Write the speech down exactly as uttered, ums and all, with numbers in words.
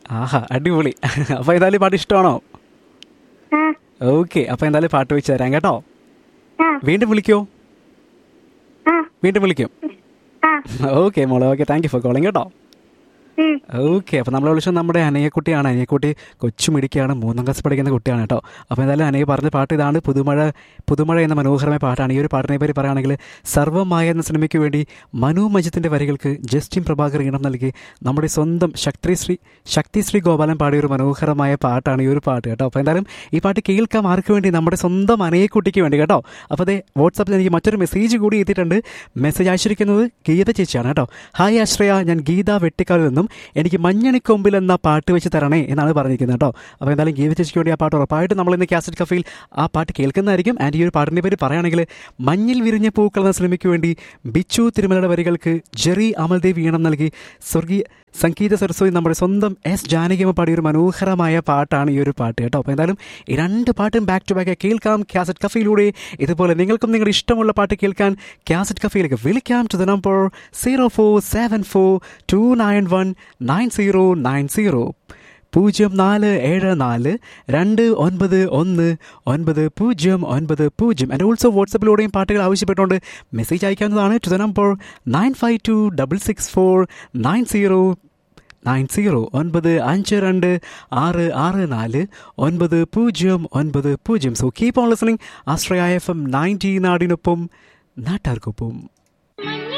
ആഹാ അടിപൊളി. അപ്പോൾ എന്തായാലും പാട്ട് ഇഷ്ടമാണോ? ആ ഓക്കെ, അപ്പോൾ എന്തായാലും പാട്ട് വെച്ച് തരാം കേട്ടോ. ആ വീണ്ടും വിളിക്കോ? ആ വീണ്ടും വിളിക്കും. ആ ഓക്കെ മോളെ, okay, thank you for calling കേട്ടോ. ഉം. ഓക്കെ, അപ്പോൾ നമ്മൾ വിളിച്ചത് നമ്മുടെ അനയക്കുട്ടിയാണ്. അനയക്കുട്ടി കൊച്ചു മിടിക്കാണ്, മൂന്നാം ക്ലാസ് പഠിക്കുന്ന കുട്ടിയാണ് കേട്ടോ. അപ്പോൾ എന്തായാലും അനയ പറഞ്ഞ പാട്ട് ഇതാണ്, പുതുമഴ. പുതുമഴ എന്ന മനോഹരമായ പാട്ടാണ്. ഈ ഒരു പാട്ടിനെ പറ്റി പറയുകയാണെങ്കിൽ സർവ്വമായ എന്ന സിനിമയ്ക്ക് വേണ്ടി മനു മജിത്തിൻ്റെ വരികൾക്ക് ജസ്റ്റിൻ പ്രഭാകർ ഈണം നൽകി നമ്മുടെ സ്വന്തം ശക്തിശ്രീ ശക്തിശ്രീ ഗോപാലൻ പാടിയ ഒരു മനോഹരമായ പാട്ടാണ് ഈ ഒരു പാട്ട് കേട്ടോ. അപ്പോൾ എന്തായാലും ഈ പാട്ട് കേൾക്കാം ആർക്ക് വേണ്ടി? നമ്മുടെ സ്വന്തം അനയക്കുട്ടിക്ക് വേണ്ടി കേട്ടോ. അപ്പോൾ അതേ വാട്സാപ്പിൽ എനിക്ക് മറ്റൊരു മെസ്സേജ് കൂടി എത്തിയിട്ടുണ്ട്. മെസ്സേജ് അയച്ചിരിക്കുന്നത് ഗീത ചേച്ചിയാണ് കേട്ടോ. ഹായ് ആശ്രയ, ഞാൻ ഗീത വെട്ടിക്കാലിൽ നിന്നും എനിക്ക് മഞ്ഞണിക്കൊമ്പിൽ എന്ന പാട്ട് വെച്ച് തരണേ എന്നാണ് പറഞ്ഞിരിക്കുന്നത് കേട്ടോ. അപ്പോൾ എന്തായാലും ഗീത ചേച്ചിക്ക് വേണ്ടി ആ പാട്ട് ഉറപ്പായിട്ട് നമ്മൾ ഇന്ന് കാസറ്റ് കഫയിൽ ആ പാട്ട് കേൾക്കുന്നതായിരിക്കും. ആൻഡ് ഈ ഒരു പാട്ടിനെ പറ്റി പറയുകയാണെങ്കിൽ മഞ്ഞിൽ വിരിഞ്ഞ പൂക്കൾ എന്ന സിനിമയ്ക്ക് വേണ്ടി ബിച്ചു തിരുമലയുടെ വരികൾക്ക് ജെറി അമൽദേവ് ഈണം നൽകി സ്വർഗീയ സംഗീത സരസ്വതി നമ്മുടെ സ്വന്തം എസ് ജാനകിയമ്മ പാടിയ ഒരു മനോഹരമായ പാട്ടാണ് ഈ ഒരു പാട്ട് കേട്ടോ. അപ്പോൾ എന്തായാലും ഈ രണ്ട് പാട്ടും ബാക്ക് ടു ബാക്ക് കേൾക്കാം കാസറ്റ് കഫയിലൂടെ. ഇതുപോലെ നിങ്ങൾക്കും നിങ്ങളുടെ ഇഷ്ടമുള്ള പാട്ട് കേൾക്കാൻ കാസറ്റ് കഫയിലേക്ക് വിളിക്കാം to the number zero four seven four to nine one nine zero nine zero പൂജ്യം നാല് ഏഴ് നാല് രണ്ട് ഒൻപത് ഒന്ന് ഒൻപത് പൂജ്യം ഒൻപത് പൂജ്യം. ആൻഡ് ഓൾസോ വാട്സപ്പിലൂടെയും പാട്ടുകൾ ആവശ്യപ്പെട്ടുകൊണ്ട് മെസ്സേജ് അയക്കാവുന്നതാണ് to the number nine five to double six four nine zero nine zero ഒൻപത് അഞ്ച് രണ്ട് ആറ് ആറ് നാല് ഒൻപത് പൂജ്യം ഒൻപത് പൂജ്യം. So keep on listening Ashraya F M ninety നാടിനൊപ്പം നാട്ടാർക്കൊപ്പം.